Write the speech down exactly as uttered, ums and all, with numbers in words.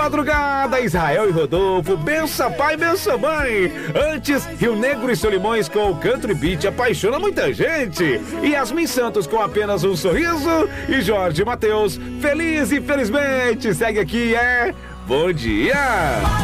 madrugada, Israel e Rodolfo, benção pai, benção mãe. Antes, Rio Negro e Solimões com o Country Beat apaixona muita gente. Yasmin Santos com apenas um sorriso. E Jorge Mateus, feliz e felizmente. Segue aqui, é... Bom dia!